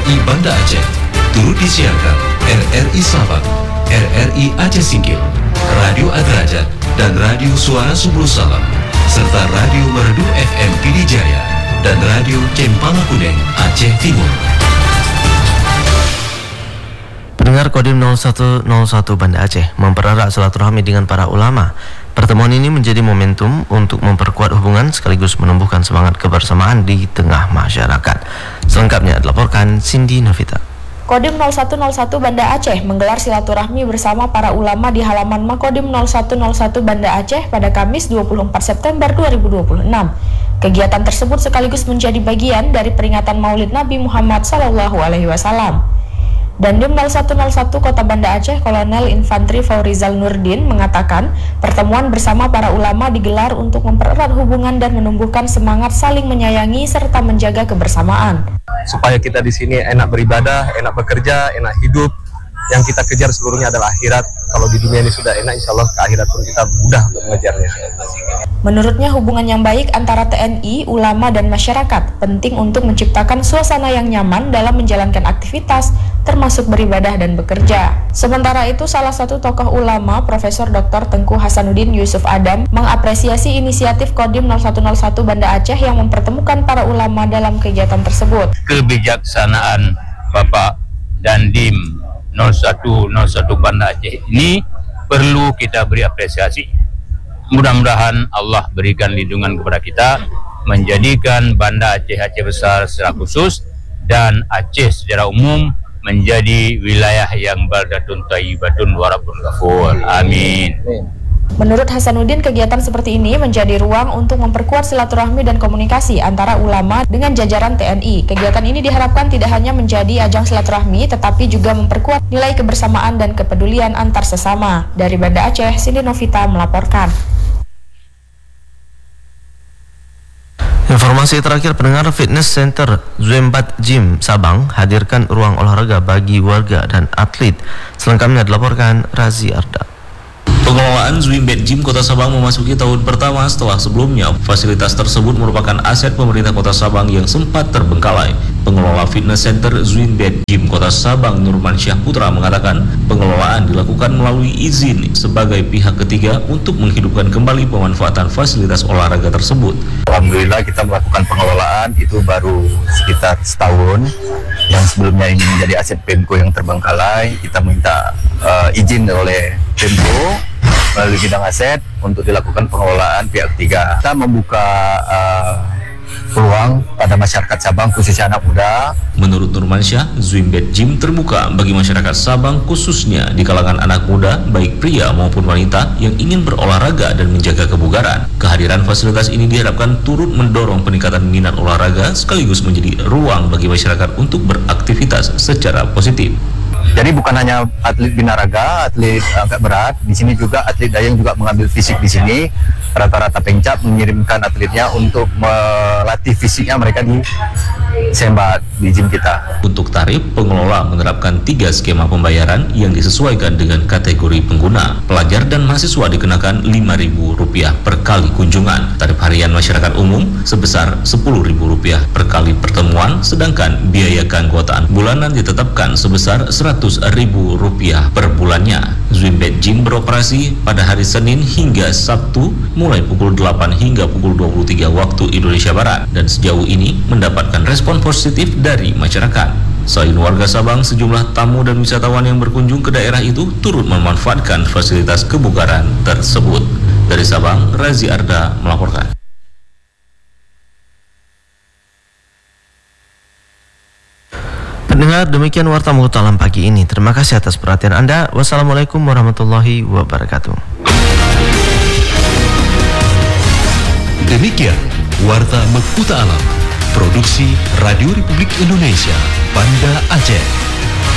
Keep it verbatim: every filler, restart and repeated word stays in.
I Banda Aceh. Turut disiarkan R R I Sabang, R R I Aceh Singkil, Radio Adrajat, dan Radio Suara Subulu Salam, serta Radio Merdu F M Pidijaya dan Radio Cempala Kuneng Aceh Timur. Pendengar Kodim nol satu nol satu Banda Aceh mempererat silaturahmi dengan para ulama. Pertemuan ini menjadi momentum untuk memperkuat hubungan sekaligus menumbuhkan semangat kebersamaan di tengah masyarakat. Selengkapnya dilaporkan Cindy Novita. Kodim nol satu nol satu Banda Aceh menggelar silaturahmi bersama para ulama di halaman Makodim nol satu nol satu Banda Aceh pada Kamis dua puluh empat September dua ribu dua puluh enam. Kegiatan tersebut sekaligus menjadi bagian dari peringatan Maulid Nabi Muhammad Sallallahu Alaihi Wasallam. Dandim nol satu nol satu Kota Banda Aceh Kolonel Infantri Faurizal Nurdin mengatakan pertemuan bersama para ulama digelar untuk mempererat hubungan dan menumbuhkan semangat saling menyayangi serta menjaga kebersamaan. Supaya kita di sini enak beribadah, enak bekerja, enak hidup. Yang kita kejar seluruhnya adalah akhirat. Kalau di dunia ini sudah enak, insya Allah ke akhirat pun kita mudah untuk mengejarnya. Menurutnya hubungan yang baik antara T N I, ulama, dan masyarakat penting untuk menciptakan suasana yang nyaman dalam menjalankan aktivitas, termasuk beribadah dan bekerja. Sementara itu, salah satu tokoh ulama, Profesor Doktor Tengku Hasanuddin Yusuf Adam, mengapresiasi inisiatif Kodim nol satu nol satu Banda Aceh yang mempertemukan para ulama dalam kegiatan tersebut. Kebijaksanaan Bapak Dandim nol satu nol satu Banda Aceh ini perlu kita beri apresiasi. Mudah-mudahan Allah berikan lindungan kepada kita, menjadikan Banda Aceh Aceh Besar secara khusus dan Aceh secara umum menjadi wilayah yang baldatun thayyibatun wa rabbun ghafur. Amin. Menurut Hasanuddin, kegiatan seperti ini menjadi ruang untuk memperkuat silaturahmi dan komunikasi antara ulama dengan jajaran T N I. Kegiatan ini diharapkan tidak hanya menjadi ajang silaturahmi, tetapi juga memperkuat nilai kebersamaan dan kepedulian antar sesama. Dari Banda Aceh, Cindy Novita melaporkan. Informasi terakhir, pendengar, Fitness Center Zwembat Gym Sabang hadirkan ruang olahraga bagi warga dan atlet. Selengkapnya dilaporkan Razi Arda. Pengelolaan Zwembat Gym Kota Sabang memasuki tahun pertama setelah sebelumnya fasilitas tersebut merupakan aset pemerintah Kota Sabang yang sempat terbengkalai. Pengelola Fitness Center Zwembat Gym Kota Sabang Nurman Syah Putra mengatakan pengelolaan dilakukan melalui izin sebagai pihak ketiga untuk menghidupkan kembali pemanfaatan fasilitas olahraga tersebut. Alhamdulillah kita melakukan pengelolaan itu baru sekitar setahun. Yang sebelumnya ini menjadi aset Pemko yang terbengkalai, kita minta uh, izin oleh Pemko melalui bidang aset untuk dilakukan pengelolaan pihak ketiga. Kita membuka uh, peluang pada masyarakat Sabang khususnya anak muda. Menurut Nurmansyah, Zwembat Gym terbuka bagi masyarakat Sabang khususnya di kalangan anak muda baik pria maupun wanita yang ingin berolahraga dan menjaga kebugaran. Kehadiran fasilitas ini diharapkan turut mendorong peningkatan minat olahraga sekaligus menjadi ruang bagi masyarakat untuk beraktivitas secara positif. Jadi bukan hanya atlet binaraga, atlet angkat berat, di sini juga atlet dayang juga mengambil fisik di sini. Rata-rata Pemkab mengirimkan atletnya untuk melatih fisiknya mereka di Sembat di gym kita. Untuk tarif, pengelola menerapkan tiga skema pembayaran yang disesuaikan dengan kategori pengguna. Pelajar dan mahasiswa dikenakan lima ribu rupiah per kali kunjungan. Tarif harian masyarakat umum sebesar sepuluh ribu rupiah per kali pertemuan, sedangkan biaya keanggotaan bulanan ditetapkan sebesar seratus ribu rupiah per bulannya. Zwembat Gym beroperasi pada hari Senin hingga Sabtu mulai pukul delapan hingga pukul dua puluh tiga waktu Indonesia Barat dan sejauh ini mendapatkan respon positif dari masyarakat. Selain warga Sabang, sejumlah tamu dan wisatawan yang berkunjung ke daerah itu turut memanfaatkan fasilitas kebugaran tersebut. Dari Sabang, Razi Arda melaporkan. Pendengar, demikian Warta Muhtalam pagi ini. Terima kasih atas perhatian Anda. Wassalamualaikum warahmatullahi wabarakatuh. Demikian Warta Muhtalam, produksi Radio Republik Indonesia, Banda Aceh.